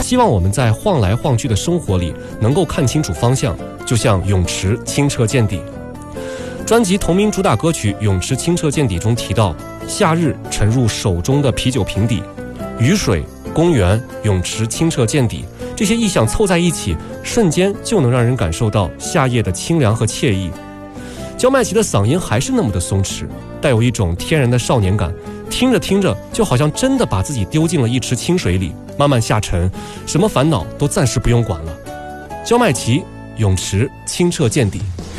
希望我们在晃来晃去的生活里能够看清楚方向，就像泳池清澈见底。专辑同名主打歌曲《泳池清澈见底》中提到，夏日沉入手中的啤酒瓶底，雨水、公园、泳池清澈见底，这些意象凑在一起，瞬间就能让人感受到夏夜的清凉和惬意。焦麦琪的嗓音还是那么的松弛，带有一种天然的少年感，听着听着就好像真的把自己丢进了一池清水里，慢慢下沉，什么烦恼都暂时不用管了。焦麦琪，泳池清澈见底。